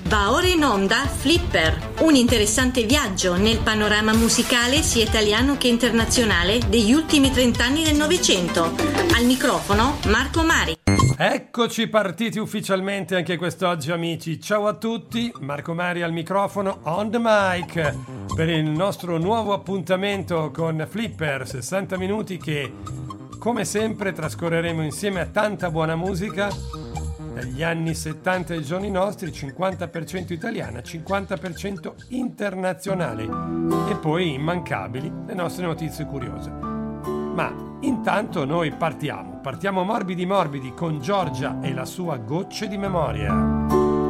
Va ora in onda Flipper, un interessante viaggio nel panorama musicale sia italiano che internazionale degli ultimi 30 anni del Novecento. Al microfono Marco Mari. Eccoci partiti ufficialmente anche quest'oggi, amici. Ciao a tutti, Marco Mari al microfono, on the mic, per il nostro nuovo appuntamento con Flipper, 60 minuti che, come sempre, trascorreremo insieme a tanta buona musica dagli anni 70 ai giorni nostri, 50% italiana, 50% internazionale e poi immancabili le nostre notizie curiose. Ma intanto noi partiamo morbidi con Giorgia e la sua Gocce di memoria.